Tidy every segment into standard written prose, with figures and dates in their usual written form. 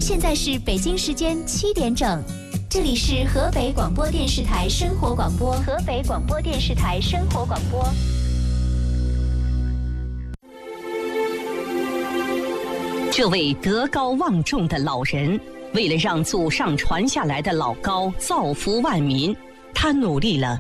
现在是北京时间7点整，这里是河北广播电视台生活广播。河北广播电视台生活广播。 这位德高望重的老人，为了让祖上传下来的老高造福万民，他努力了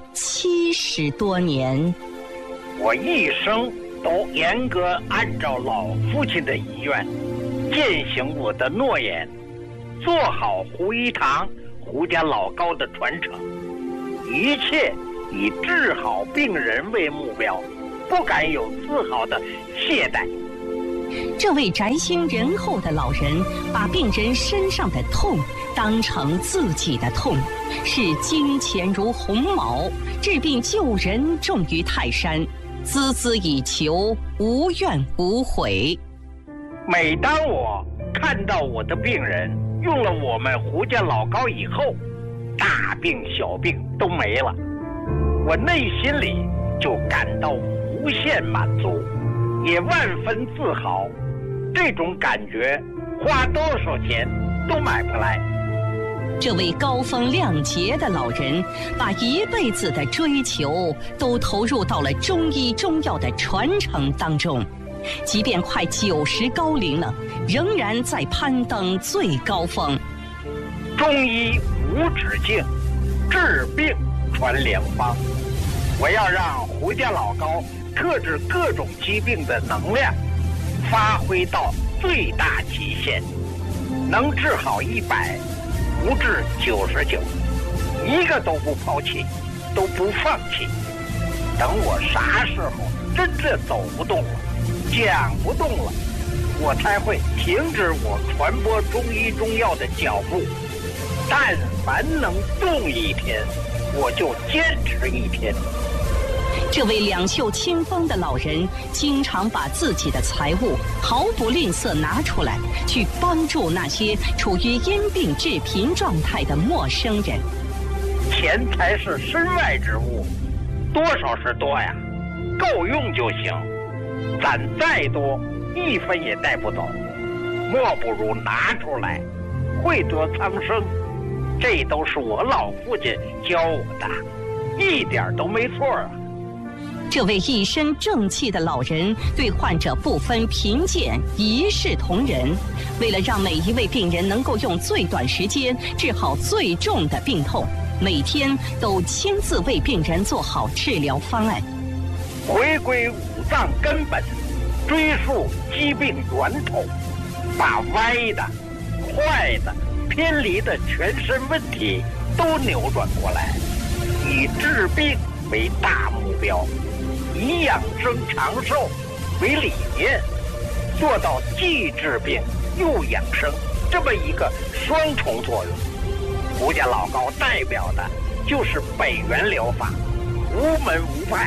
70多年。 我一生都严格按照老父亲的遗愿，践行我的诺言，做好胡一堂胡家老高的传承，一切以治好病人为目标，不敢有丝毫的懈怠。 这位宅心仁厚的老人，把病人身上的痛当成自己的痛，视金钱如鸿毛，治病救人重于泰山，孜孜以求，无怨无悔。 每当我看到我的病人用了我们胡家老高以后，大病小病都没了，我内心里就感到无限满足，也万分自豪。这种感觉花多少钱都买不来。 这位高风亮节的老人，把一辈子的追求都投入到了中医中药的传承当中，即便快90高龄了，仍然在攀登最高峰。 中医无止境，治病传良方。我要让胡家老高克制各种疾病的能量发挥到最大极限，能治好100，不治99，一个都不抛弃，都不放弃。等我啥时候真正走不动了，讲不动了，我才会停止我传播中医中药的脚步。但凡能动一天，我就坚持1天。 这位两袖清风的老人，经常把自己的财物毫不吝啬拿出来，去帮助那些处于因病致贫状态的陌生人。 钱才是身外之物，多少是多呀，够用就行。攒再多，1分也带不走，莫不如拿出来，惠泽苍生。这都是我老父亲教我的，一点都没错啊。 这位一身正气的老人对患者不分贫贱，一视同仁。为了让每一位病人能够用最短时间治好最重的病痛，每天都亲自为病人做好治疗方案。 回归五脏根本，追溯疾病源头，把歪的、坏的、偏离的全身问题都扭转过来，以治病为大目标，以养生长寿为理念，做到既治病又养生这么一个双重作用。胡家老高代表的就是北元疗法，无门无派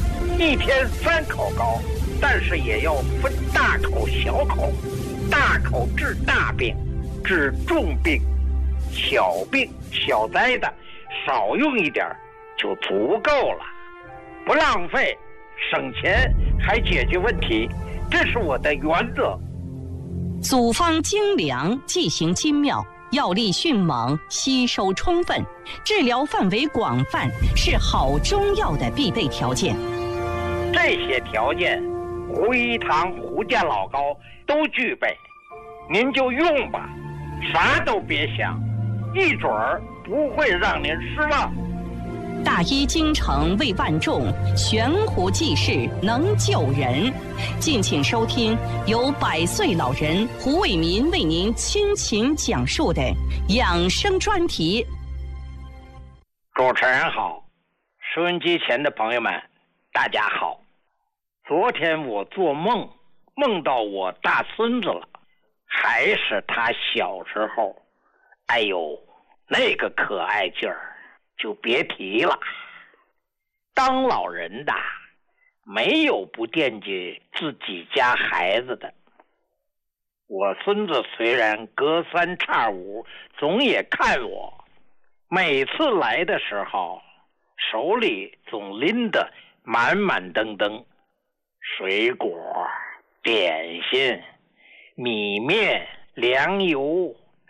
，1天3口高，但是也要分大口小口，大口治大病，治重病，小病小灾的少用一点就足够了，不浪费，省钱还解决问题，这是我的原则。 组方精良，剂型精妙，药力迅猛，吸收充分，治疗范围广泛，是好中药的必备条件。 这些条件，胡一堂胡家老高都具备，您就用吧，啥都别想，一准儿不会让您失望。 大医精诚为万众，悬壶济世能救人。敬请收听由100岁老人胡卫民为您倾情讲述的养生专题。 主持人好，收音机前的朋友们大家好。昨天我做梦，梦到我大孙子了，还是他小时候，哎呦，那个可爱劲儿就别提了。当老人的没有不惦记自己家孩子的。我孙子虽然隔三差五总也看我，每次来的时候手里总拎得满满登登，水果、点心、米面、粮油、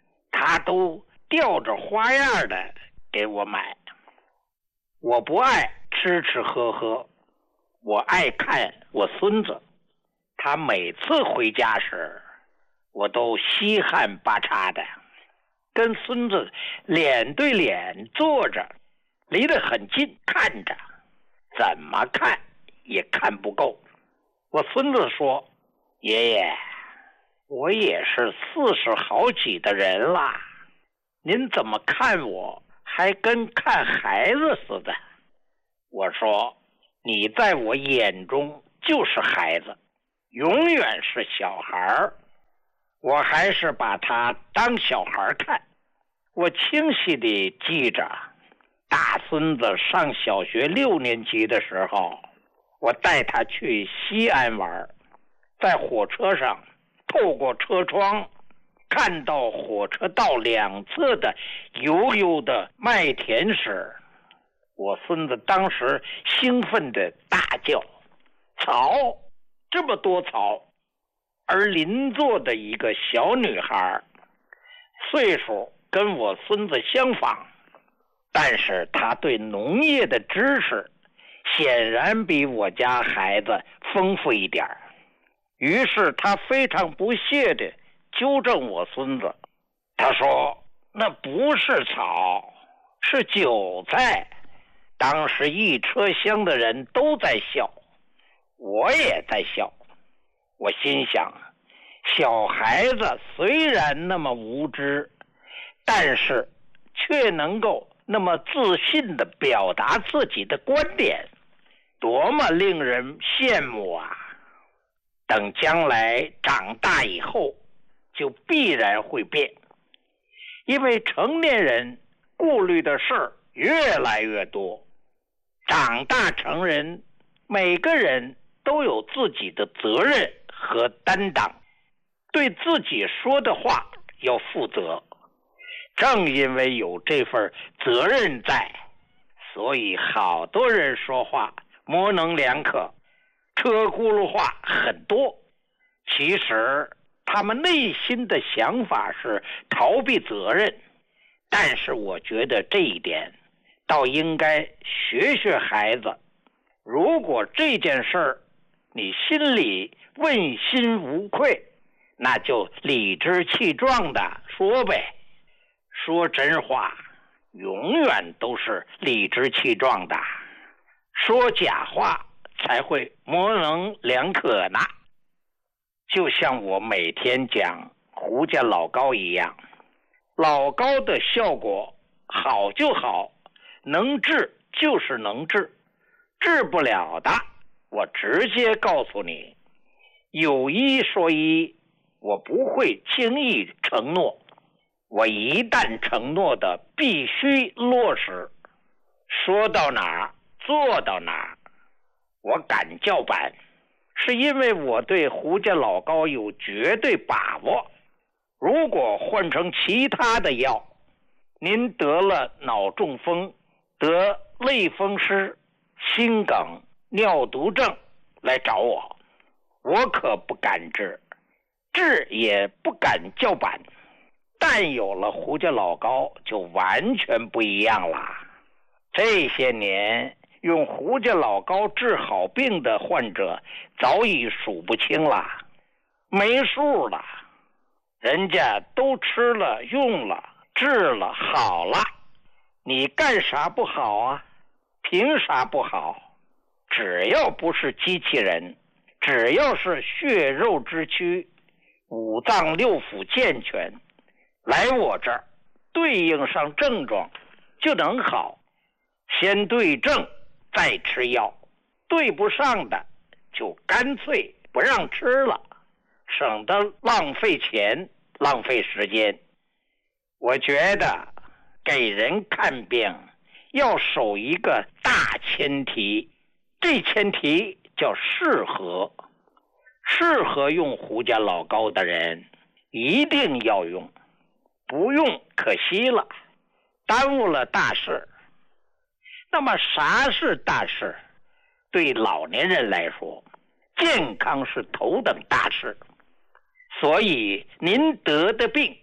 他都吊着花样的给我买。我不爱吃吃喝喝，我爱看我孙子。他每次回家时，我都稀罕巴叉的，跟孙子脸对脸坐着，离得很近看着，怎么看也看不够。我孙子说：“爷爷，我也是40好几的人啦，您怎么看我还跟看孩子似的？”我说：“你在我眼中就是孩子，永远是小孩，我还是把他当小孩看。”我清晰地记着，大孙子上小学6年级的时候，我带他去西安玩，在火车上透过车窗看到火车道两侧的油油的麦田时，我孙子当时兴奋地大叫：“草，这么多草！”而邻座的一个小女孩，岁数跟我孙子相仿，但是她对农业的知识显然比我家孩子丰富一点。于是她非常不屑地纠正我孙子，她说：“那不是草，是韭菜。”当时一车厢的人都在笑，我也在笑。我心想，小孩子虽然那么无知，但是却能够那么自信地表达自己的观点，多么令人羡慕啊！等将来长大以后，就必然会变，因为成年人顾虑的事儿越来越多。长大成人，每个人都有自己的责任和担当，对自己说的话要负责。正因为有这份责任在，所以好多人说话模棱两可，车轱辘话很多。其实他们内心的想法是逃避责任，但是我觉得这一点倒应该学学孩子。如果这件事儿你心里问心无愧，那就理直气壮的说呗。说真话永远都是理直气壮的，说假话才会模棱两可呢。就像我每天讲胡家老高一样，老高的效果好就好，能治就是能治，治不了的我直接告诉你，有一说一，我不会轻易承诺，我一旦承诺的必须落实，说到哪儿做到哪儿。我敢叫板，是因为我对胡家老高有绝对把握。如果换成其他的药，您得了脑中风、得类风湿、心梗、尿毒症来找我，我可不敢治，治也不敢叫板。但有了胡家老高就完全不一样了。这些年用胡家老高治好病的患者早已数不清了，没数了。人家都吃了用了治了好了，你干啥不好啊？凭啥不好？只要不是机器人，只要是血肉之躯，五脏六腑健全，来我这儿对应上症状就能好。先对症再吃药，对不上的就干脆不让吃了，省得浪费钱浪费时间。我觉得给人看病要守一个大前提，这前提叫适合。适合用胡家老高的人一定要用，不用可惜了，耽误了大事。那么啥是大事？对老年人来说，健康是头等大事。所以您得的病，这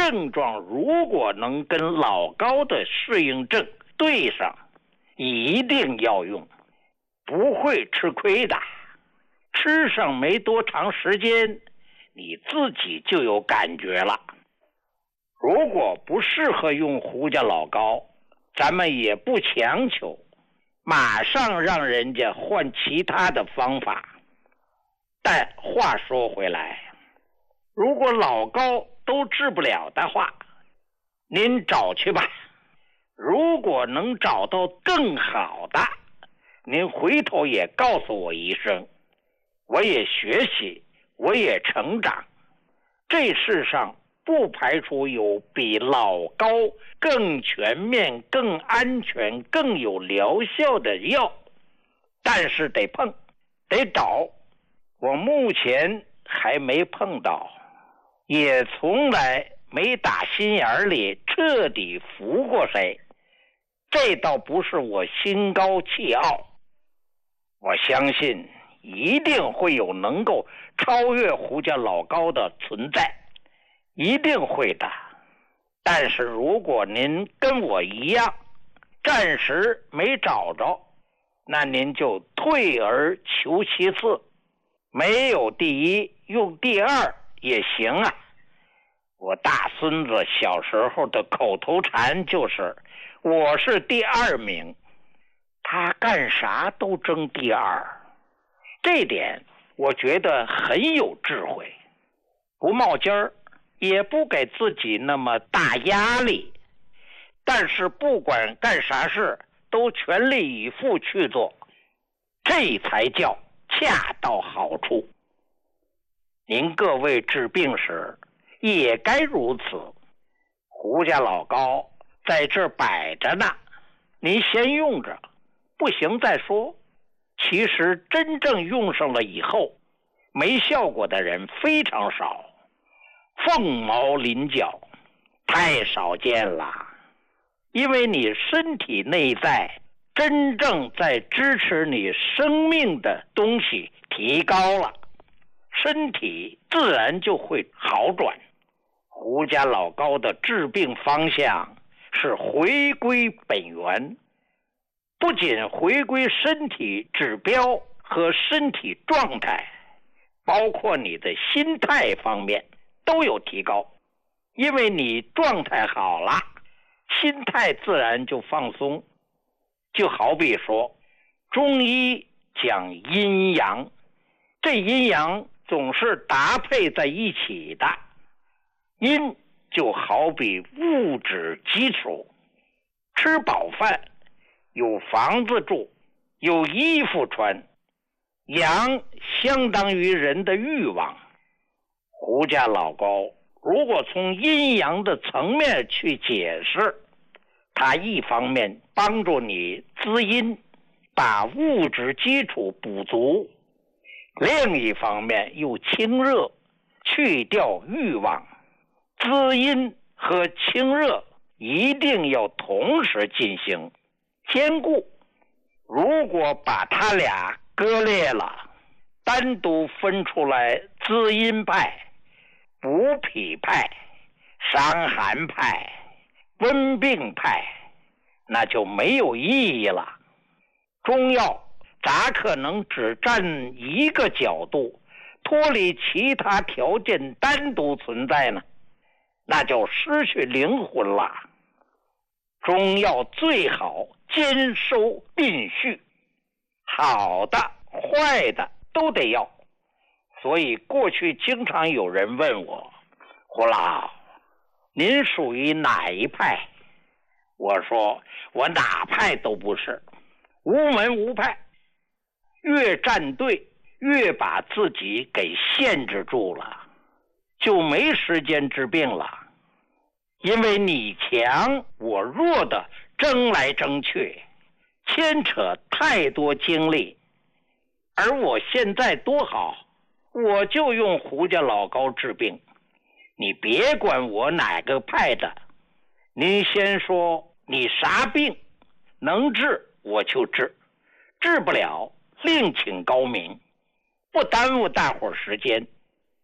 症状如果能跟老高的适应症对上，一定要用，不会吃亏的。吃上没多长时间，你自己就有感觉了。如果不适合用胡家老高，咱们也不强求，马上让人家换其他的方法。但话说回来，如果老高都治不了的话，您找去吧。如果能找到更好的，您回头也告诉我一声，我也学习，我也成长。这世上不排除有比老高更全面、更安全、更有疗效的药，但是得碰，得找。我目前还没碰到，也从来没打心眼里彻底服过谁。这倒不是我心高气傲，我相信一定会有能够超越胡家老高的存在，一定会的。但是如果您跟我一样，暂时没找着，那您就退而求其次，没有第一，用第二也行啊。我大孙子小时候的口头禅就是我是第二名，他干啥都争第二，这点我觉得很有智慧，不冒尖儿，也不给自己那么大压力，但是不管干啥事都全力以赴去做，这才叫恰到好处。您各位治病时也该如此，胡家老高在这摆着呢，您先用着，不行再说。其实真正用上了以后，没效果的人非常少，凤毛麟角，太少见了。因为你身体内在真正在支持你生命的东西提高了，身体自然就会好转。胡家老高的治病方向是回归本源，不仅回归身体指标和身体状态，包括你的心态方面都有提高。因为你状态好了，心态自然就放松。就好比说中医讲阴阳，这阴阳总是搭配在一起的。阴就好比物质基础，吃饱饭，有房子住，有衣服穿。阳相当于人的欲望。胡家老高如果从阴阳的层面去解释，它一方面帮助你滋阴，把物质基础补足，另一方面又清热，去掉欲望。滋阴和清热一定要同时进行，兼顾。如果把它俩割裂了，单独分出来滋阴派、补脾派、伤寒派、温病派，那就没有意义了。中药咋可能只占一个角度，脱离其他条件单独存在呢？那就失去灵魂了。中药最好兼收并蓄，好的坏的都得要。所以过去经常有人问我，胡老，您属于哪一派？我说我哪派都不是，无门无派。越站队越把自己给限制住了，就没时间治病了。因为你强我弱的争来争去，牵扯太多精力。而我现在多好，我就用胡家老高治病，你别管我哪个派的，您先说你啥病能治我就治，治不了另请高明，不耽误大伙儿时间。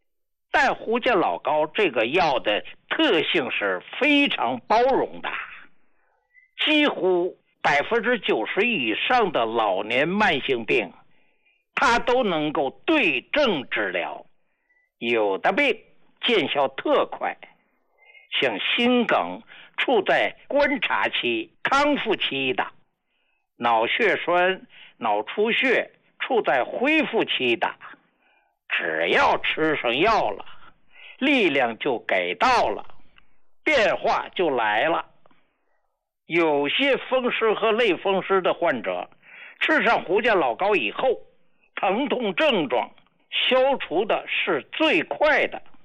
但胡家老膏这个药的特性是非常包容的，几乎90%以上的老年慢性病，它都能够对症治疗。有的病见效特快，像心梗处在观察期、康复期的，脑血栓、脑出血处在恢复期的，只要吃上药了，力量就给到了，变化就来了。有些风湿和类风湿的患者吃上胡家老膏以后，疼痛症状消除的是最快的。